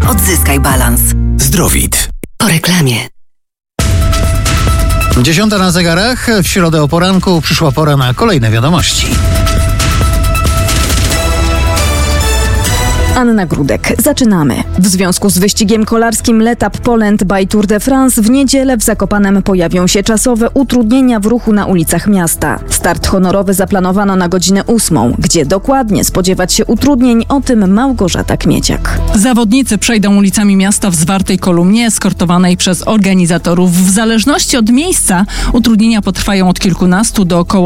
Odzyskaj balans. Zdrowit. Po reklamie. 10 na zegarach. W środę o poranku przyszła pora na kolejne wiadomości. Anna Grudek. Zaczynamy. W związku z wyścigiem kolarskim L'Etape Poland by Tour de France w niedzielę w Zakopanem pojawią się czasowe utrudnienia w ruchu na ulicach miasta. Start honorowy zaplanowano na godzinę 8. Gdzie dokładnie spodziewać się utrudnień, o tym Małgorzata Kmieciak. Zawodnicy przejdą ulicami miasta w zwartej kolumnie eskortowanej przez organizatorów. W zależności od miejsca utrudnienia potrwają od kilkunastu do około